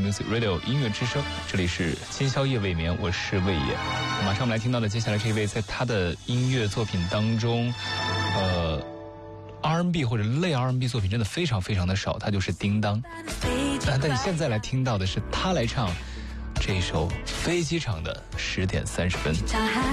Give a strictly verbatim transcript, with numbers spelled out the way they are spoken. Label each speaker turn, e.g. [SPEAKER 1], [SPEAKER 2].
[SPEAKER 1] Music Radio 音乐之声，这里是今宵夜未眠，我是魏野。马上我们来听到的接下来这一位，在他的音乐作品当中，呃 R and B 或者类 R and B 作品真的非常非常的少，他就是叮当。但但你现在来听到的是他来唱这一首飞机场的十点三十分。